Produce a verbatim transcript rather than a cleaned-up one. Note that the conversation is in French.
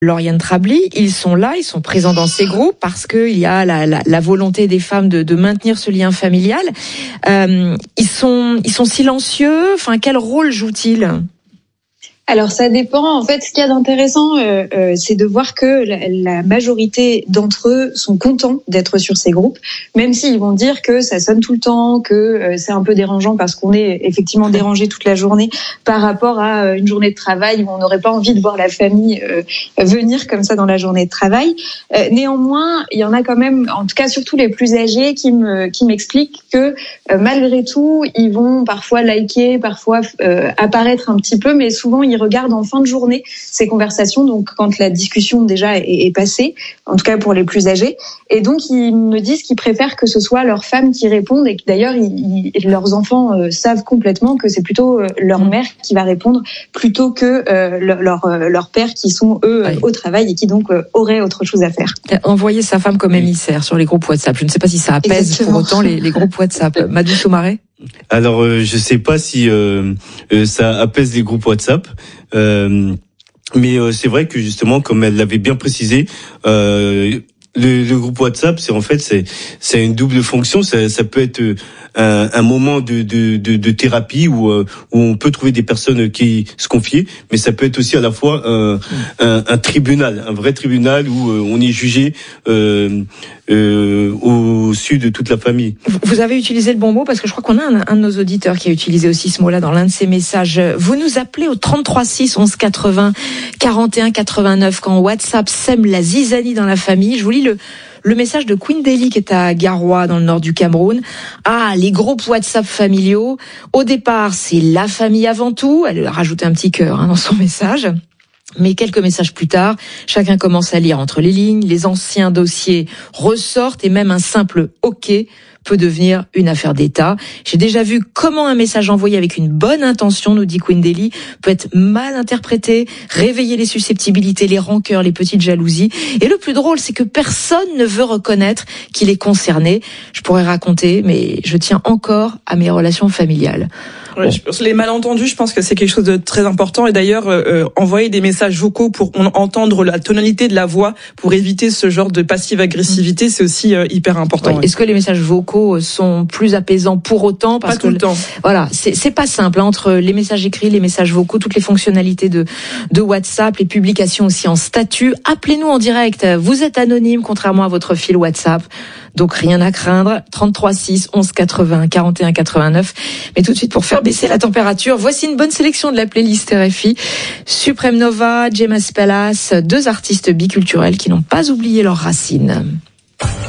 Lauriane Trabli, ils sont là, ils sont présents dans ces groupes parce qu'il y a la, la, la volonté des femmes de, de maintenir ce lien familial. Euh, ils sont, ils sont silencieux. Enfin, quel rôle jouent-ils ? Alors ça dépend. En fait, ce qu'il y a d'intéressant, euh, euh, c'est de voir que la, la majorité d'entre eux sont contents d'être sur ces groupes, même s'ils vont dire que ça sonne tout le temps, que euh, c'est un peu dérangeant parce qu'on est effectivement dérangé toute la journée par rapport à euh, une journée de travail où on n'aurait pas envie de voir la famille euh, venir comme ça dans la journée de travail. Euh, néanmoins, il y en a quand même, en tout cas surtout les plus âgés, qui me qui m'expliquent que euh, malgré tout, ils vont parfois liker, parfois euh, apparaître un petit peu, mais souvent ils regardent en fin de journée ces conversations, donc quand la discussion déjà est, est passée, en tout cas pour les plus âgés. Et donc ils me disent qu'ils préfèrent que ce soit leurs femmes qui répondent et que d'ailleurs ils, ils, leurs enfants euh, savent complètement que c'est plutôt euh, leur mère qui va répondre plutôt que euh, leur, leur, euh, leur père qui sont eux oui. au travail et qui donc euh, auraient autre chose à faire. Envoyer sa femme comme émissaire sur les groupes WhatsApp. Je ne sais pas si ça apaise Exactement. Pour autant les, les groupes WhatsApp. Madou Soumaré ? Alors, euh, je sais pas si euh, euh, ça apaise les groupes WhatsApp, euh, mais euh, c'est vrai que justement, comme elle l'avait bien précisé, euh, le, le groupe WhatsApp, c'est en fait c'est c'est une double fonction. Ça, ça peut être un, un moment de, de, de, de thérapie où, où on peut trouver des personnes qui se confier, mais ça peut être aussi à la fois un, un, un tribunal, un vrai tribunal où on est jugé euh, euh, au su de toute la famille. Vous avez utilisé le bon mot parce que je crois qu'on a un, un de nos auditeurs qui a utilisé aussi ce mot-là dans l'un de ses messages. Vous nous appelez au trente-trois six onze quatre-vingts quarante et un quatre-vingt-neuf quand WhatsApp sème la zizanie dans la famille. Je vous lis le Le message de Queen Deli qui est à Garoua dans le nord du Cameroun. Ah, les groupes WhatsApp familiaux. Au départ, c'est la famille avant tout. Elle a rajouté un petit cœur hein, dans son message. Mais quelques messages plus tard, chacun commence à lire entre les lignes. Les anciens dossiers ressortent et même un simple OK peut devenir une affaire d'État. J'ai déjà vu comment un message envoyé avec une bonne intention, nous dit Queen Deli, peut être mal interprété, réveiller les susceptibilités, les rancœurs, les petites jalousies. Et le plus drôle, c'est que personne ne veut reconnaître qu'il est concerné. Je pourrais raconter, mais je tiens encore à mes relations familiales. Ouais, bon. je pense, les malentendus, je pense que c'est quelque chose de très important. Et d'ailleurs, euh, envoyer des messages vocaux pour entendre la tonalité de la voix, pour éviter ce genre de passive-agressivité, c'est aussi euh, hyper important. Ouais. Ouais. Est-ce que les messages vocaux sont plus apaisants pour autant parce Pas tout que le temps. Voilà, c'est, c'est pas simple hein, entre les messages écrits, les messages vocaux, toutes les fonctionnalités de de WhatsApp, les publications aussi en statut. Appelez-nous en direct. Vous êtes anonyme, contrairement à votre fil WhatsApp. Donc rien à craindre, trente-trois six onze quatre-vingts quarante et un quatre-vingt-neuf. Mais tout de suite pour faire baisser la température, voici une bonne sélection de la playlist R F I. Supreme Nova, James Palace, deux artistes biculturels qui n'ont pas oublié leurs racines.